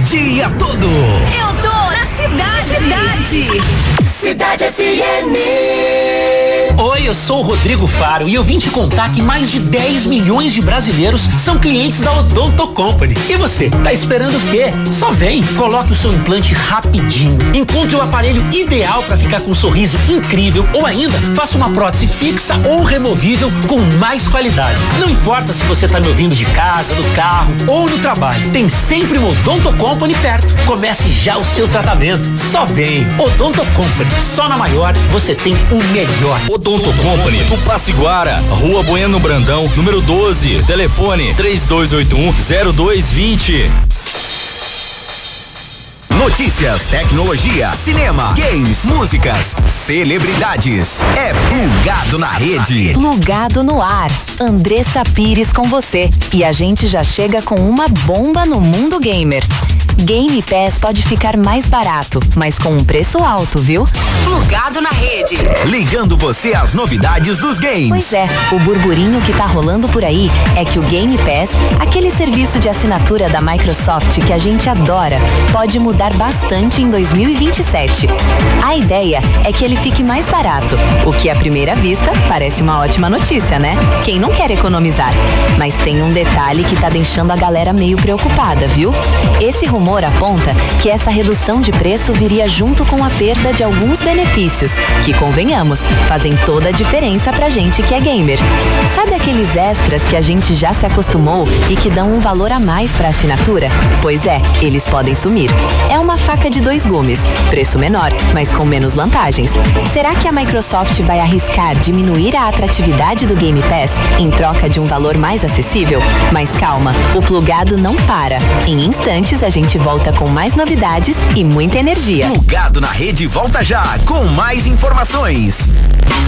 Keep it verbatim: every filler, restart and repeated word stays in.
dia todo. Eu tô na cidade. Cidade. Cidade F M. Oi, eu sou o Rodrigo Faro e eu vim te contar que mais de dez milhões de brasileiros são clientes da Odonto Company. E você, tá esperando o quê? Só vem, coloque o seu implante rapidinho, encontre o aparelho ideal para ficar com um sorriso incrível ou ainda faça uma prótese fixa ou removível com mais qualidade. Não importa se você tá me ouvindo de casa, do carro ou no trabalho, tem sempre uma Odonto Company perto. Comece já o seu tratamento. Só vem, Odonto Company, só na maior você tem o melhor. Odonto Company, do Passiguara, Rua Bueno Brandão, número doze, telefone três dois oito um zero dois dois zero. Notícias, tecnologia, cinema, games, músicas, celebridades. É Plugado na Rede. Plugado no ar. Andressa Pires com você. E a gente já chega com uma bomba no mundo gamer. Game Pass pode ficar mais barato, mas com um preço alto, viu? Plugado na Rede. Ligando você às novidades dos games. Pois é, o burburinho que tá rolando por aí é que o Game Pass, aquele serviço de assinatura da Microsoft que a gente adora, pode mudar bastante em dois mil e vinte e sete. A ideia é que ele fique mais barato, o que à primeira vista parece uma ótima notícia, né? Quem não quer economizar? Mas tem um detalhe que tá deixando a galera meio preocupada, viu? Esse rumor aponta que essa redução de preço viria junto com a perda de alguns benefícios, que, convenhamos, fazem toda a diferença pra gente que é gamer. Sabe aqueles extras que a gente já se acostumou e que dão um valor a mais pra assinatura? Pois é, eles podem sumir. É uma faca de dois gumes, preço menor, mas com menos vantagens. Será que a Microsoft vai arriscar diminuir a atratividade do Game Pass em troca de um valor mais acessível? Mas calma, o Plugado não para. Em instantes a gente volta com mais novidades e muita energia. Plugado na Rede volta já com mais informações.